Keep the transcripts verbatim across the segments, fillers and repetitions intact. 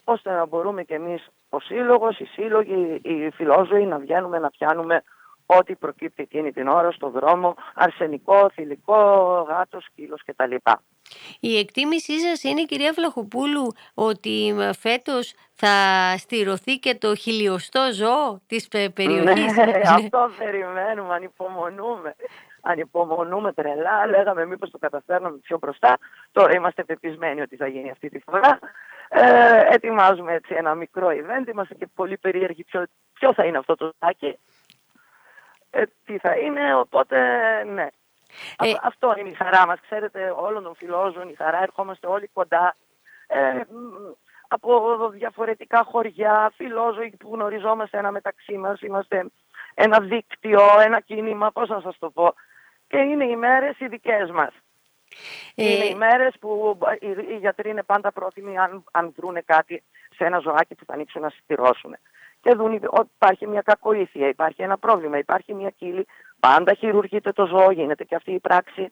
ώστε να μπορούμε κι εμείς ο σύλλογος, οι σύλλογοι, οι φιλόζωοι να βγαίνουμε να πιάνουμε ό,τι προκύπτει εκείνη την ώρα στο δρόμο, αρσενικό, θηλυκό, γάτο, σκύλος κτλ. Η εκτίμησή σας είναι, κυρία Βλαχοπούλου, ότι φέτος θα στηρωθεί και το χιλιοστό ζώο της περιοχής? Ναι, αυτό περιμένουμε, ανυπομονούμε. Ανυπομονούμε τρελά, λέγαμε μήπως το καταφέρνουμε πιο μπροστά. Τώρα είμαστε πεπισμένοι ότι θα γίνει αυτή τη φορά. Ε, ετοιμάζουμε έτσι ένα μικρό event, είμαστε και πολύ περίεργοι ποιο, ποιο θα είναι αυτό το ζάκι. Ε, τι θα είναι, οπότε ναι. Ε, αυτό είναι η χαρά μας, ξέρετε, όλων των φιλόζων, η χαρά, ερχόμαστε όλοι κοντά. Ε, από διαφορετικά χωριά, φιλόζωοι που γνωριζόμαστε ένα μεταξύ μας, είμαστε ένα δίκτυο, ένα κίνημα, πώς να σας το πω. Και είναι οι μέρες οι δικές μας. Ε... Είναι οι μέρες που οι γιατροί είναι πάντα πρόθυμοι αν, αν βρούνε κάτι σε ένα ζωάκι που θα ανοίξουν να συντηρώσουν. Και δουν ότι υπάρχει μια κακοήθεια, υπάρχει ένα πρόβλημα, υπάρχει μια κύλη. Πάντα χειρουργείται το ζώο, γίνεται και αυτή η πράξη.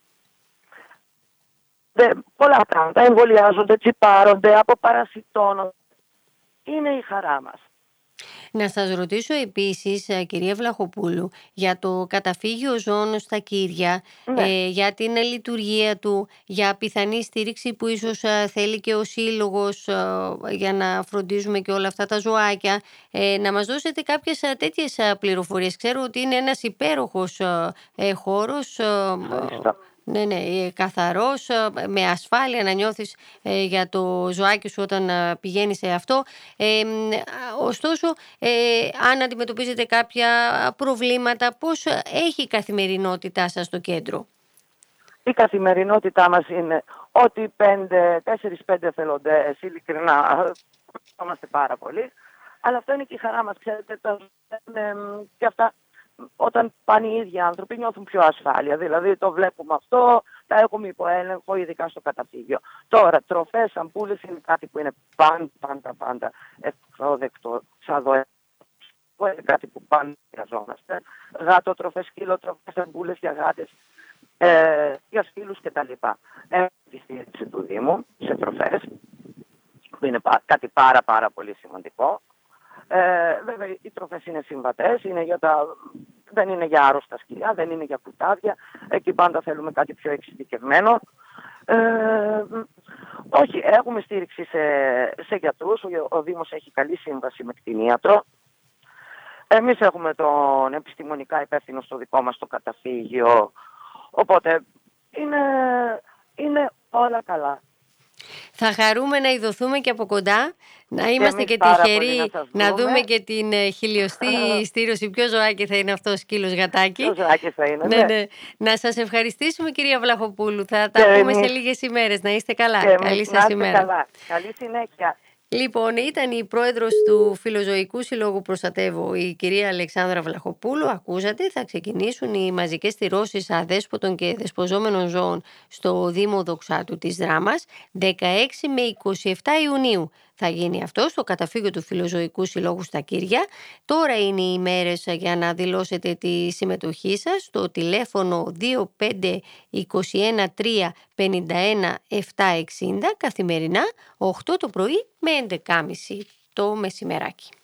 Δε, πολλά πράγματα εμβολιάζονται, τσιπάρονται, αποπαρασιτώνονται. Είναι η χαρά μας. Να σας ρωτήσω επίσης, κυρία Βλαχοπούλου, για το καταφύγιο ζώων στα Κύρια, ναι. ε, για την λειτουργία του, για πιθανή στήριξη που ίσως θέλει και ο σύλλογος ε, για να φροντίζουμε και όλα αυτά τα ζωάκια. Ε, να μας δώσετε κάποιες τέτοιες πληροφορίες. Ξέρω ότι είναι ένας υπέροχος ε, χώρος. Ευχαριστώ. Ναι, ναι, καθαρός, με ασφάλεια να νιώθεις ε, για το ζωάκι σου όταν ε, πηγαίνεις σε αυτό. Ε, ωστόσο, ε, αν αντιμετωπίζετε κάποια προβλήματα, πώς έχει η καθημερινότητά σας στο κέντρο? Η καθημερινότητά μας είναι ότι πέντε, τέσσερις πέντε εθελοντές, ειλικρινά, είμαστε πάρα πολύ. Αλλά αυτό είναι και η χαρά μας, ξέρετε, τα, ε, και αυτά. Όταν πάνε οι ίδιοι άνθρωποι νιώθουν πιο ασφάλεια, δηλαδή το βλέπουμε αυτό, τα έχουμε υπό έλεγχο, ειδικά στο καταφύγιο. Τώρα, τροφές, αμπούλες είναι κάτι που είναι πάντα, πάντα, πάντα ευπρόδεκτο, σαν δω, είναι κάτι που πάντα χρειαζόμαστε. Γάτο, τροφές, σκύλο, τροφές, αμπούλες για γάτες, ε, για σκύλους κτλ. Έχουμε τη στήριξη του Δήμου σε τροφές, που είναι κάτι πάρα πάρα πολύ σημαντικό. Ε, βέβαια οι τροφές είναι συμβατές, είναι για τα... δεν είναι για άρρωστα σκυλιά, δεν είναι για κουτάδια. Εκεί πάντα θέλουμε κάτι πιο εξειδικευμένο. Ε, όχι, έχουμε στήριξη σε, σε γιατρούς. Ο, ο Δήμος έχει καλή σύμβαση με κτηνίατρο. Εμείς έχουμε τον επιστημονικά υπεύθυνο στο δικό μας το καταφύγιο. Οπότε είναι, είναι όλα καλά. Θα χαρούμε να ειδωθούμε και από κοντά, να είμαστε και, και τυχεροί να, να δούμε και την χιλιοστή στήρωση. Ποιο ζωάκι θα είναι αυτό, σκύλος, γατάκι? Ποιο ζωάκι θα είναι, ναι, ναι. ναι. Να σας ευχαριστήσουμε, κυρία Βλαχοπούλου. Θα τα και πούμε εμείς. σε λίγες ημέρες. Να είστε καλά. Και Καλή σας ημέρα. Καλά. Καλή συνέχεια. Λοιπόν, ήταν η πρόεδρος του Φιλοζωικού Συλλόγου Προστατεύω, η κυρία Αλεξάνδρα Βλαχοπούλου. Ακούσατε, θα ξεκινήσουν οι μαζικές στηρώσεις αδέσποτων και δεσποζόμενων ζώων στο Δήμο Δοξάτου της Δράμας δεκαέξι με είκοσι επτά Ιουνίου. Θα γίνει αυτό στο καταφύγιο του Φιλοζωικού Συλλόγου στα Κύρια. Τώρα είναι οι ημέρες για να δηλώσετε τη συμμετοχή σας στο τηλέφωνο δύο πέντε δύο ένα τρία πέντε ένα επτά εξήντα καθημερινά οκτώ το πρωί με έντεκα και μισή το μεσημεράκι.